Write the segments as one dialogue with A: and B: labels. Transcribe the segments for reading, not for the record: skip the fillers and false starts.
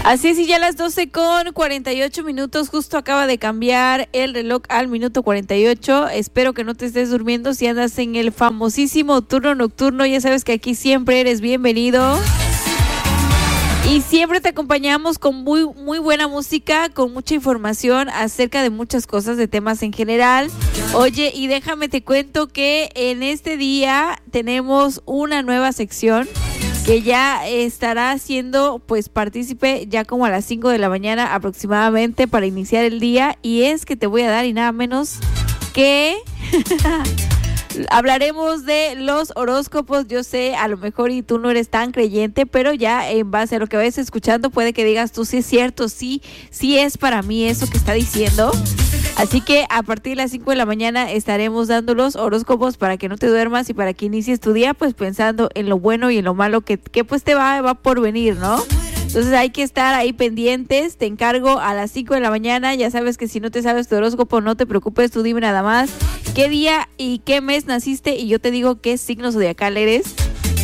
A: Así es, y ya las 12:48, justo acaba de cambiar el reloj al minuto 48. Espero que no te estés durmiendo si andas en el famosísimo turno nocturno. Ya sabes que aquí siempre eres bienvenido. Y siempre te acompañamos con muy, muy buena música, con mucha información acerca de muchas cosas, de temas en general. Oye, y déjame te cuento que en este día tenemos una nueva sección que ya estará siendo pues partícipe ya como a las 5 de la mañana aproximadamente para iniciar el día, y es que te voy a dar y nada menos que hablaremos de los horóscopos. Yo sé, a lo mejor y tú no eres tan creyente, pero ya en base a lo que vayas escuchando puede que digas tú, sí es cierto, sí es para mí eso que está diciendo. Así que a partir de las 5 de la mañana estaremos dando los horóscopos para que no te duermas y para que inicies tu día pues pensando en lo bueno y en lo malo que pues te va por venir, ¿no? Entonces hay que estar ahí pendientes. Te encargo a las 5 de la mañana. Ya sabes que si no te sabes tu horóscopo, no te preocupes, tú dime nada más qué día y qué mes naciste y yo te digo qué signo zodiacal eres.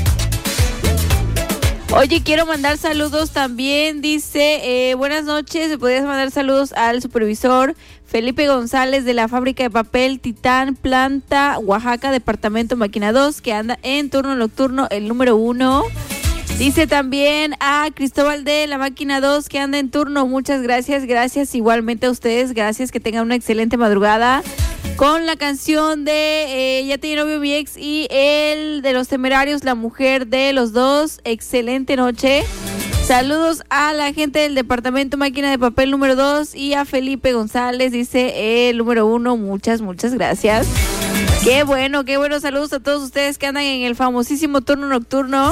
A: Oye, quiero mandar saludos también. Dice, buenas noches, ¿me podrías mandar saludos al supervisor Felipe González de la fábrica de papel Titán, planta Oaxaca, departamento Máquina 2, que anda en turno nocturno, el número 1? Dice también a Cristóbal de la Máquina 2 que anda en turno. Muchas gracias igualmente a ustedes. Gracias, que tengan una excelente madrugada con la canción de Ya tiene novio mi ex y el de Los Temerarios, La mujer de los dos. Excelente noche. Saludos a la gente del departamento Máquina de Papel número 2 y a Felipe González, dice el número 1. Muchas gracias. Qué bueno. Saludos a todos ustedes que andan en el famosísimo turno nocturno.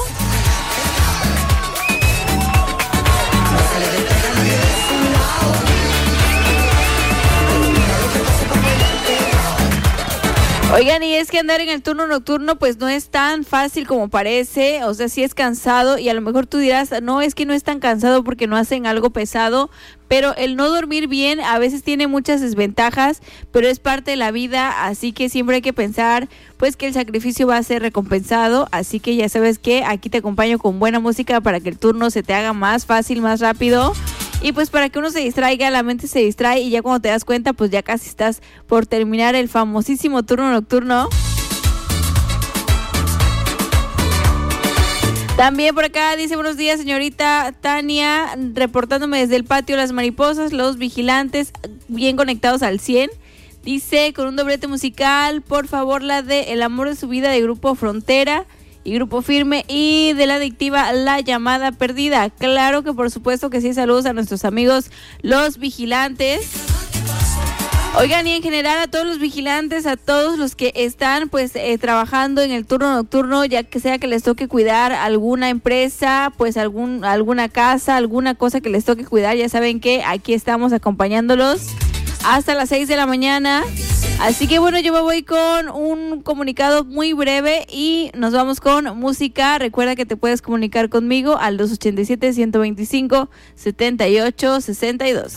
A: Oigan, y es que andar en el turno nocturno pues no es tan fácil como parece, o sea, sí es cansado, y a lo mejor tú dirás, no, es que no es tan cansado porque no hacen algo pesado, pero el no dormir bien a veces tiene muchas desventajas, pero es parte de la vida, así que siempre hay que pensar pues que el sacrificio va a ser recompensado, así que ya sabes que aquí te acompaño con buena música para que el turno se te haga más fácil, más rápido. Y pues para que uno se distraiga, la mente se distrae y ya cuando te das cuenta, pues ya casi estás por terminar el famosísimo turno nocturno. También por acá dice, buenos días señorita Tania, reportándome desde el patio Las Mariposas, los vigilantes bien conectados al 100. Dice, con un doblete musical, por favor, la de El amor de su vida de Grupo Frontera y Grupo Firme, y de la adictiva La llamada perdida. Claro que por supuesto que sí, saludos a nuestros amigos los vigilantes. Oigan, y en general a todos los vigilantes, a todos los que están pues trabajando en el turno nocturno, ya que sea que les toque cuidar alguna empresa, pues alguna casa, alguna cosa que les toque cuidar, ya saben que aquí estamos acompañándolos hasta las 6 de la mañana. Así que bueno, yo me voy con un comunicado muy breve y nos vamos con música. Recuerda que te puedes comunicar conmigo al 287-125-7862.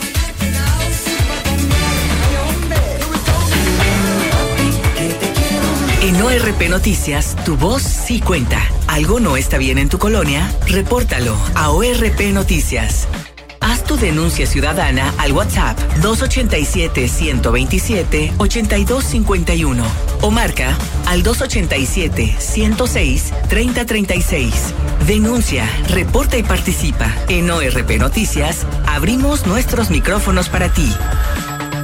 B: En ORP Noticias, tu voz sí cuenta. ¿Algo no está bien en tu colonia? Repórtalo a ORP Noticias. Haz tu denuncia ciudadana al WhatsApp 287-127-8251 o marca al 287-106-3036. Denuncia, reporta y participa. En ORP Noticias abrimos nuestros micrófonos para ti.